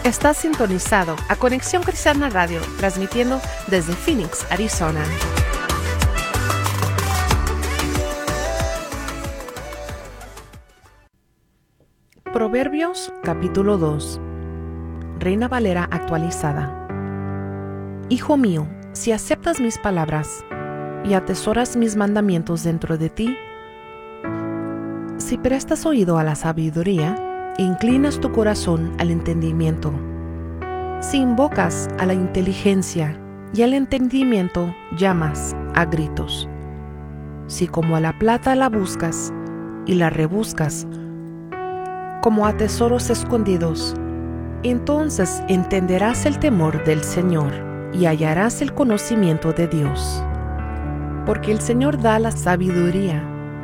Estás sintonizado a Conexión Cristiana Radio, transmitiendo desde Phoenix, Arizona. Proverbios capítulo 2. Reina Valera actualizada. Hijo mío, si aceptas mis palabras y atesoras mis mandamientos dentro de ti, si prestas oído a la sabiduría e inclinas tu corazón al entendimiento, si invocas a la inteligencia y al entendimiento llamas a gritos, si como a la plata la buscas y la rebuscas como a tesoros escondidos, entonces entenderás el temor del Señor y hallarás el conocimiento de Dios. Porque el Señor da la sabiduría,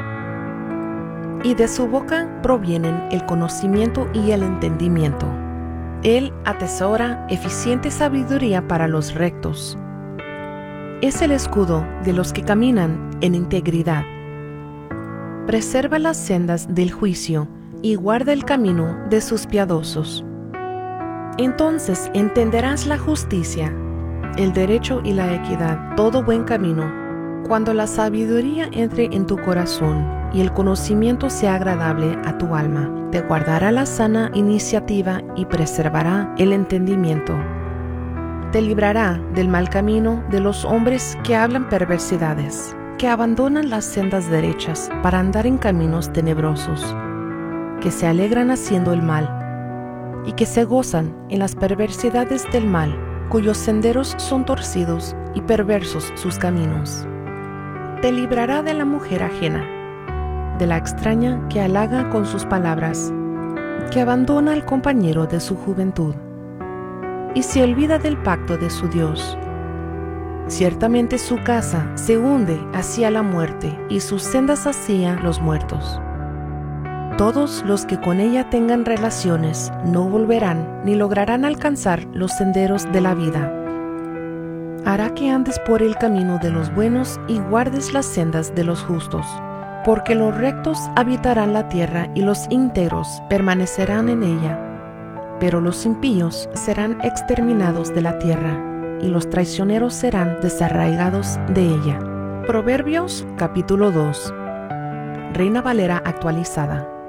y de su boca provienen el conocimiento y el entendimiento. Él atesora eficiente sabiduría para los rectos. Es el escudo de los que caminan en integridad. Preserva las sendas del juicio y guarda el camino de sus piadosos. Entonces entenderás la justicia, el derecho y la equidad, todo buen camino, cuando la sabiduría entre en tu corazón y el conocimiento sea agradable a tu alma. Te guardará la sana iniciativa y preservará el entendimiento. Te librará del mal camino de los hombres que hablan perversidades, que abandonan las sendas derechas para andar en caminos tenebrosos, que se alegran haciendo el mal y que se gozan en las perversidades del mal, cuyos senderos son torcidos y perversos sus caminos. Te librará de la mujer ajena, de la extraña que halaga con sus palabras, que abandona al compañero de su juventud y se olvida del pacto de su Dios. Ciertamente su casa se hunde hacia la muerte y sus sendas hacia los muertos. Todos los que con ella tengan relaciones no volverán ni lograrán alcanzar los senderos de la vida. Hará que andes por el camino de los buenos y guardes las sendas de los justos, porque los rectos habitarán la tierra y los íntegros permanecerán en ella. Pero los impíos serán exterminados de la tierra y los traicioneros serán desarraigados de ella. Proverbios capítulo 2. Reina Valera actualizada.